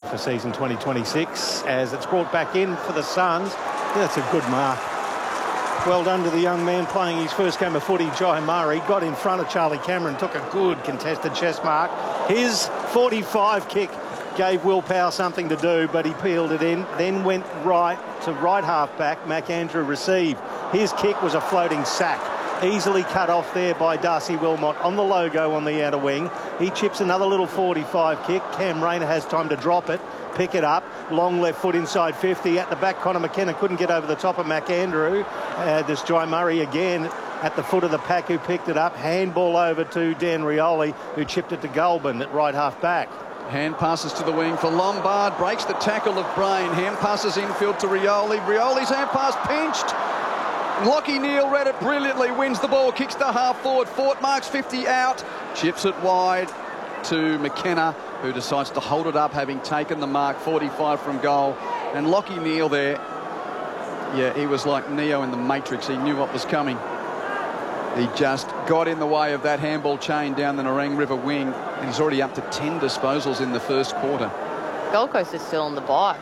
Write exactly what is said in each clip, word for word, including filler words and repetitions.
for season twenty twenty-six as it's brought back in for the Suns. That's a good mark. Well done to the young man playing his first game of footy, Jai Murray. Got in front of Charlie Cameron, took a good contested chest mark. His forty-five kick gave Will Powell something to do, but he peeled it in, then went right to right half back. McAndrew received. His kick was a floating sack, easily cut off there by Darcy Wilmot on the logo on the outer wing. He chips another little forty-five kick. Cam Rayner has time to drop it, pick it up. Long left foot inside fifty. At the back, Connor McKenna couldn't get over the top of McAndrew. Uh, this Jai Murray again at the foot of the pack who picked it up. Handball over to Dan Rioli, who chipped it to Goulburn at right half back. Hand passes to the wing for Lombard. Breaks the tackle of Brain. Hand passes infield to Rioli. Rioli's hand pass pinched. Lockie Neal read it brilliantly, wins the ball, kicks to half forward. Fort marks fifty out, chips it wide to McKenna, who decides to hold it up, having taken the mark, forty-five from goal. And Lockie Neal there, yeah, he was like Neo in the Matrix. He knew what was coming. He just got in the way of that handball chain down the Nerang River wing, and he's already up to ten disposals in the first quarter. Gold Coast is still on the bye.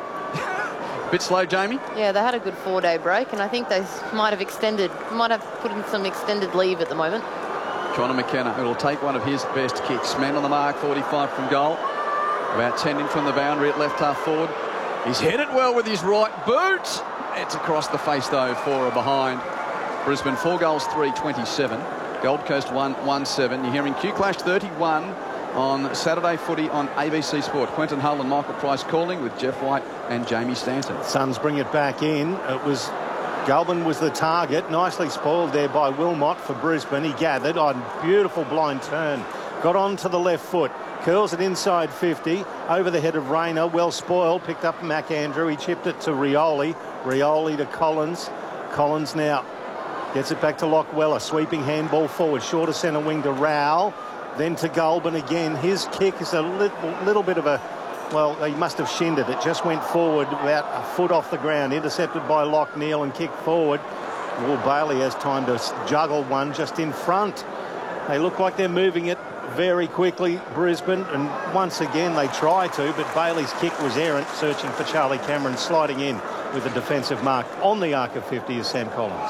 Bit slow, Jamie? Yeah, they had a good four-day break, and I think they might have extended, might have put in some extended leave at the moment. Connor McKenna, who will take one of his best kicks. Man on the mark, forty-five from goal. About ten in from the boundary at left half forward. He's hit it well with his right boot. It's across the face, though, for a behind. Brisbane, four goals, three twenty-seven. Gold Coast, one one seven. You're hearing Q Clash thirty-one on Saturday footy on A B C Sport. Quentin Hull and Michael Price calling with Jeff White and Jamie Stanton. Suns bring it back in. It was Goulburn was the target. Nicely spoiled there by Wilmot for Brisbane. He gathered on beautiful blind turn. Got on to the left foot. Curls it inside fifty. Over the head of Rayner. Well spoiled. Picked up McAndrew. He chipped it to Rioli. Rioli to Collins. Collins now gets it back to Lockweller. Sweeping handball forward. Shorter centre wing to Rowell. Then to Goulburn again. His kick is a little, little bit of a, well, he must have shinned it. It just went forward about a foot off the ground. Intercepted by Lock Neal and kicked forward. Will Bailey has time to juggle one just in front. They look like they're moving it very quickly, Brisbane, and once again they try to, but Bailey's kick was errant, searching for Charlie Cameron, sliding in with a defensive mark on the arc of fifty is Sam Collins.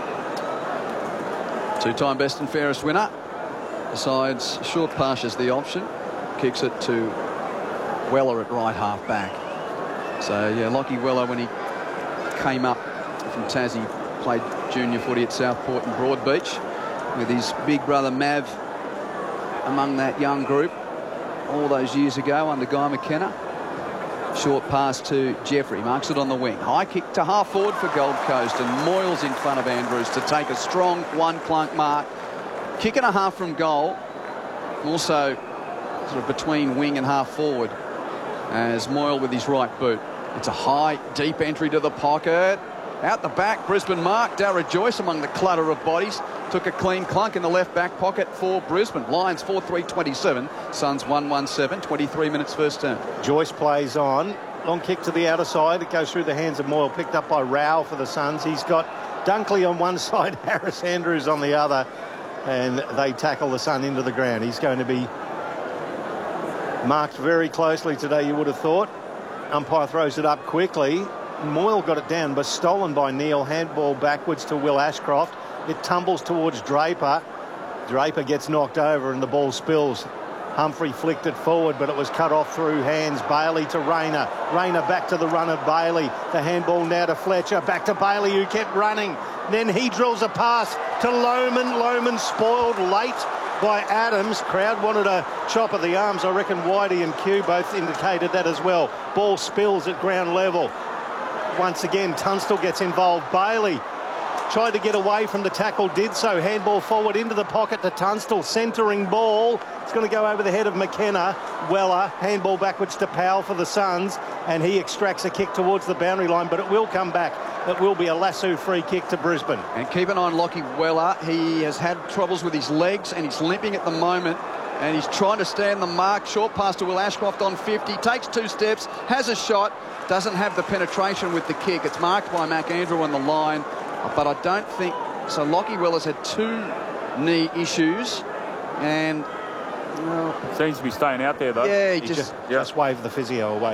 Two-time best and fairest winner. Decides short pass is the option. Kicks it to Weller at right half back. So, yeah, Lockie Weller, when he came up from Tassie, played junior footy at Southport and Broadbeach with his big brother Mav among that young group all those years ago under Guy McKenna. Short pass to Jeffrey, marks it on the wing. High kick to half forward for Gold Coast, and Moyles in front of Andrews to take a strong one clunk mark. Kick and a half from goal, also sort of between wing and half forward as Moyle with his right boot. It's a high, deep entry to the pocket. Out the back, Brisbane mark. Darragh Joyce among the clutter of bodies. Took a clean clunk in the left back pocket for Brisbane. Lions four three twenty-seven. Suns one one seven. twenty-three minutes first term. Joyce plays on. Long kick to the outer side. It goes through the hands of Moyle. Picked up by Rowell for the Suns. He's got Dunkley on one side, Harris Andrews on the other. And they tackle the Sun into the ground. He's going to be marked very closely today, you would have thought. Umpire throws it up quickly. Moyle got it down, but stolen by Neal. Handball backwards to Will Ashcroft. It tumbles towards Draper. Draper gets knocked over and the ball spills. Humphrey flicked it forward, but it was cut off through hands. Bailey to Rayner. Rayner back to the run of Bailey. The handball now to Fletcher. Back to Bailey, who kept running. Then he drills a pass to Lohman. Lohman spoiled late by Adams. Crowd wanted a chop of the arms. I reckon Whitey and Q both indicated that as well. Ball spills at ground level. Once again, Tunstall gets involved. Bailey tried to get away from the tackle, did so. Handball forward into the pocket to Tunstall. Centering ball. It's going to go over the head of McKenna. Weller, handball backwards to Powell for the Suns, and he extracts a kick towards the boundary line, but it will come back. It will be a lasso free kick to Brisbane. And keep an eye on Lockie Weller. He has had troubles with his legs and he's limping at the moment. And he's trying to stand the mark. Short pass to Will Ashcroft on fifty. Takes two steps. Has a shot. Doesn't have the penetration with the kick. It's marked by McAndrew on the line. But I don't think... So Lockie Weller's had two knee issues. And... Well, seems to be staying out there, though. Yeah, he, he just... just, just waved the physio away.